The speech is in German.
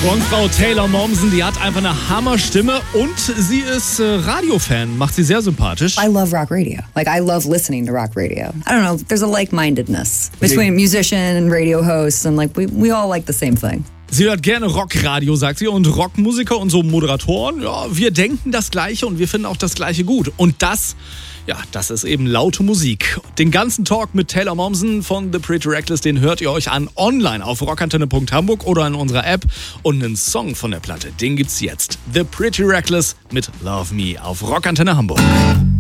Frontfrau Taylor Momsen, die hat einfach eine Hammerstimme und sie ist Radiofan, macht sie sehr sympathisch. I love rock radio. Like, I love listening to rock radio. I don't know, there's a like-mindedness between musician and radio hosts and like we all like the same thing. Sie hört gerne Rockradio, sagt sie, und Rockmusiker und so Moderatoren, ja, wir denken das Gleiche und wir finden auch das Gleiche gut. Und das ist eben laute Musik. Den ganzen Talk mit Taylor Momsen von The Pretty Reckless, den hört ihr euch an online auf rockantenne.hamburg oder in unserer App. Und einen Song von der Platte, den gibt's jetzt. The Pretty Reckless mit Love Me auf Rockantenne Hamburg.